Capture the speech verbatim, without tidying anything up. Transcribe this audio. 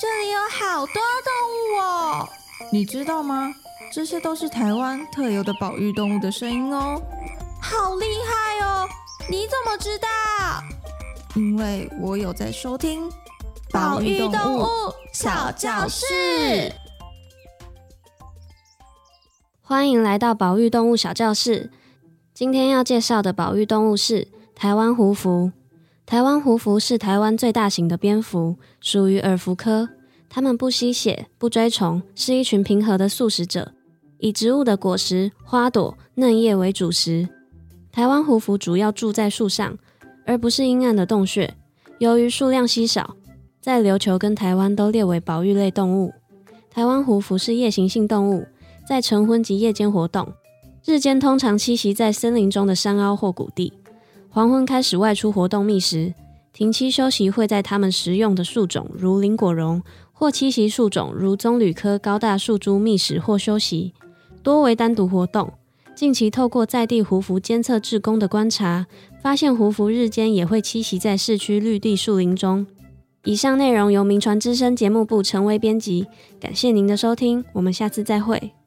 这里有好多动物哦！你知道吗？这些都是台湾特有的保育动物的声音哦。好厉害哦！你怎么知道？因为我有在收听保育动物小教室。 欢迎来到保育动物小教室。今天要介绍的保育动物是台湾狐蝠。台湾狐蝠是台湾最大型的蝙蝠，属于耳蝠科。它们不吸血，不追虫，是一群平和的素食者，以植物的果实、花朵、嫩叶为主食。台湾狐蝠主要住在树上，而不是阴暗的洞穴。由于数量稀少，在琉球跟台湾都列为保育类动物。台湾狐蝠是夜行性动物，在晨昏及夜间活动，日间通常栖息在森林中的山凹或谷地，黄昏开始外出活动觅食，停栖休息会在它们食用的树种如林果榕，或栖息树种如棕榈科高大树株觅食或休息，多为单独活动。近期透过在地狐蝠监测志工的观察，发现狐蝠日间也会栖息在市区绿地树林中。以上内容由铭传之声节目部陈薇编辑，感谢您的收听，我们下次再会。